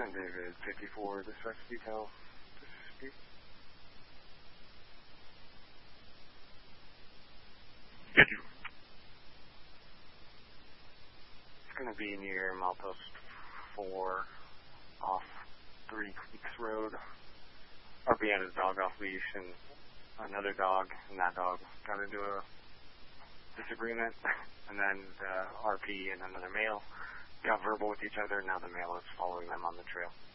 San David 54, dispatch detail. Dispute. It's going to be near Milepost 4 off 3 Creeks Road. RP had his dog off leash and another dog, and that dog got into a disagreement, and then the RP and another male got verbal with each other, and now the male is following them on the trail.